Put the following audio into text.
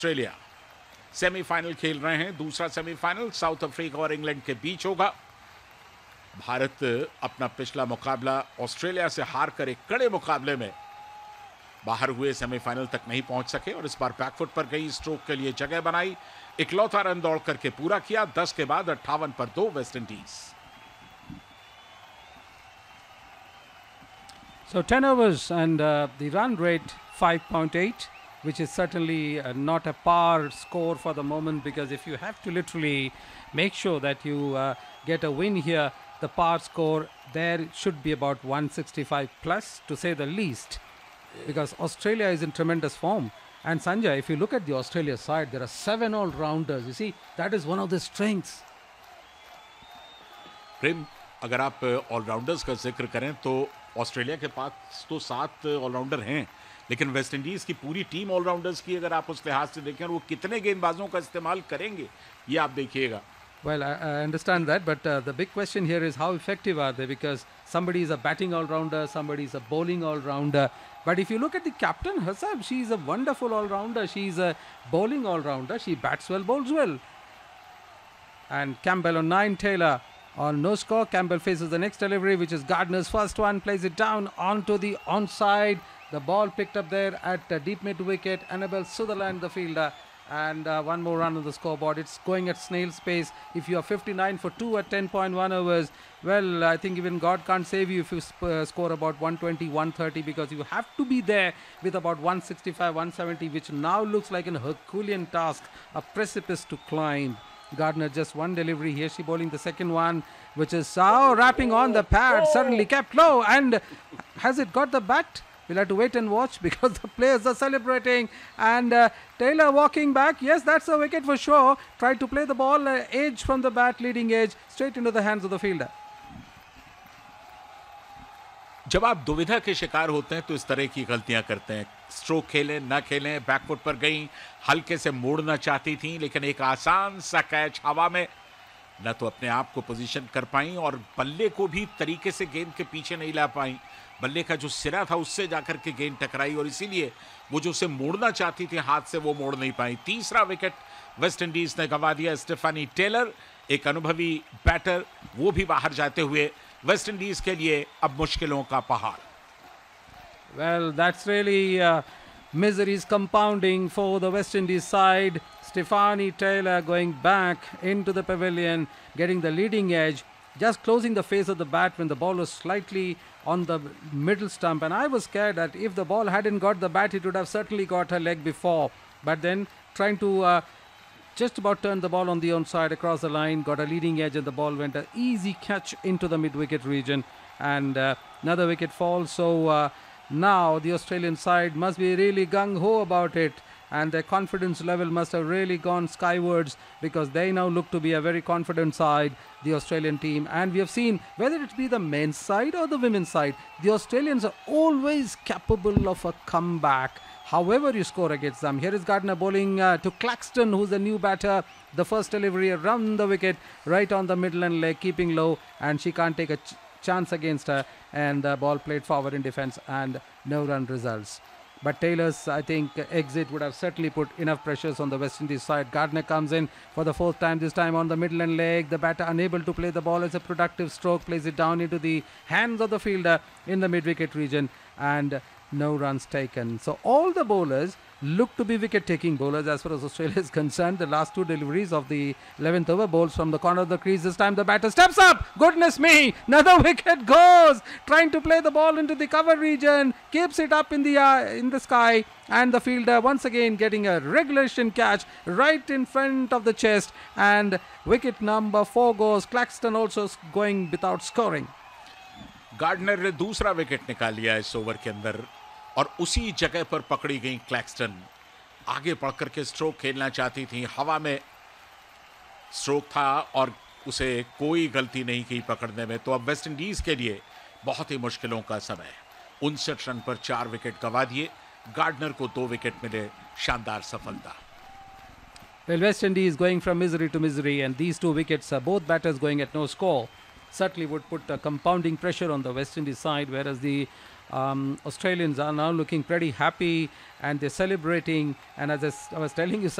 Australia semifinal खेल रहे हैं। दूसरा सेमीफाइनल साउथ अफ्रीका और इंग्लैंड के बीच होगा। भारत अपना पिछला मुकाबला ऑस्ट्रेलिया से हार कर एक कड़े मुकाबले में बाहर हुए सेमीफाइनल तक नहीं पहुंच सके और इस बार बैकफुट पर गई, स्ट्रोक के लिए जगह बनाई, इकलौता रन दौड़ करके पूरा किया। 10 के बाद 58 पर 2 West Indies. So 10 overs and the run rate 5.8, which is certainly not a par score for the moment, because if you have to literally make sure that you get a win here, the par score there should be about 165 plus, to say the least, because Australia is in tremendous form. And Sanjay, if you look at the Australia side, there are 7 all-rounders. You see, that is one of the strengths. प्रेम, अगर आप allrounders का जिक्र करें तो Australia के पास तो 7 allrounder हैं, लेकिन वेस्ट इंडीज की पूरी टीम ऑलराउंडर्स की अगर आप उस लिहाज से देखें और वो कितने गेंदबाजों का इस्तेमाल करेंगे ये आप देखिएगा। Well, I understand that, but the big question here is how effective are they? Because somebody is a batting all-rounder, somebody is a bowling all-rounder. But if you look at the captain herself, she is a wonderful all-rounder. She is a bowling all-rounder. She bats well, bowls well. And Campbell on 9, Taylor on no score. Campbell faces the next delivery, which is Gardner's first one, plays it down onto the onside. The ball picked up there at deep mid-wicket. Annabelle Sutherland, the fielder. And one more run on the scoreboard. It's going at snail's pace. If you are 59 for 2 at 10.1 overs, well, I think even God can't save you if you score about 120, 130, because you have to be there with about 165, 170, which now looks like a Herculean task, a precipice to climb. Gardner just one delivery here. She bowling the second one, which is wrapping on the pad, suddenly kept low. And has it got the bat? We'll have to wait and watch, because the players are celebrating. And Taylor walking back. Yes, that's a wicket for sure. Tried to play the ball edge from the bat, leading edge, straight into the hands of the fielder. जब आप दुविधा के शिकार होते हैं तो इस तरह की गलतियां करते हैं। स्ट्रोक खेलें ना खेलें, बैकफुट पर गई, हल्के से मोड़ना चाहती थी, लेकिन एक आसान सा कैच हवा में न तो अपने आप को पोजीशन कर पाई और बल्ले को भी तरीके से गेंद के पीछे नहीं ला पाई। बल्ले का जो सिरा था उससे जाकर के गेंद टकराई और इसीलिए वो जो उसे मोड़ना चाहती थी हाथ से, वो मोड़ नहीं पाई। तीसरा विकेट वेस्ट इंडीज ने गंवा दिया। स्टेफानी टेलर, एक अनुभवी बैटर, वो भी बाहर जाते हुए वेस्ट इंडीज के लिए अब मुश्किलों का पहाड़। Well, that's really miseries compounding for the West Indies side. Stefanie Taylor going back into the pavilion, getting the leading edge, just closing the face of the bat when the ball was slightly on the middle stump. And I was scared that if the ball hadn't got the bat, it would have certainly got her leg before. But then trying to just about turn the ball on the onside across the line, got a leading edge, and the ball went an easy catch into the mid-wicket region. And another wicket fall. So now the Australian side must be really gung-ho about it, and their confidence level must have really gone skywards, because they now look to be a very confident side, the Australian team. And we have seen, whether it be the men's side or the women's side, the Australians are always capable of a comeback, however you score against them. Here is Gardner bowling to Claxton, who's the new batter. The first delivery around the wicket, right on the middle and leg, keeping low, and she can't take a chance against her, and the ball played forward in defense, and no run results. But Taylor's, I think, exit would have certainly put enough pressures on the West Indies side. Gardner comes in for the 4th time, this time on the middle and leg. The batter unable to play the ball as a productive stroke, plays it down into the hands of the fielder in the mid-wicket region, and no runs taken. So all the bowlers look to be wicket-taking bowlers as far as Australia is concerned. The last 2 deliveries of the 11th over, bowls from the corner of the crease. This time the batter steps up. Goodness me, another wicket goes. Trying to play the ball into the cover region, keeps it up in the sky, and the fielder once again getting a regulation catch right in front of the chest, and wicket number 4 goes. Claxton also going without scoring. Gardener ने दूसरा wicket निकाल लिया इस over के अंदर और उसी जगह पर पकड़ी गई क्लैक्सटन। आगे बढ़ करके स्ट्रोक खेलना चाहती थी, हवा में स्ट्रोक था और उसे कोई गलती नहीं की पकड़ने में। तो अब वेस्ट इंडीज के लिए बहुत ही मुश्किलों का समय। 59 रन पर 4 विकेट गंवा दिए। गार्डनर को 2 विकेट मिले, शानदार सफलता। Well, West Indies going from misery to misery, and these 2 wickets, both batters going at no score, certainly would put a compounding pressure on the West Indies side, whereas the Australians are now looking pretty happy and they're celebrating. And as I was telling you,